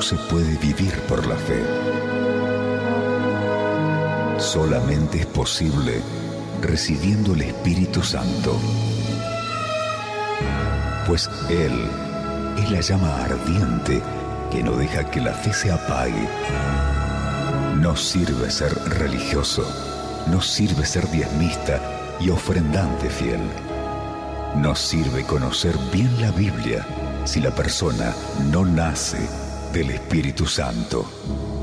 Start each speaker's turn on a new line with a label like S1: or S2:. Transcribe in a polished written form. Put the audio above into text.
S1: se puede vivir por la fe. Solamente es posible recibiendo el Espíritu Santo, pues Él es la llama ardiente que no deja que la fe se apague. No sirve ser religioso, no sirve ser diezmista y ofrendante fiel. No sirve conocer bien la Biblia si la persona no nace del Espíritu Santo.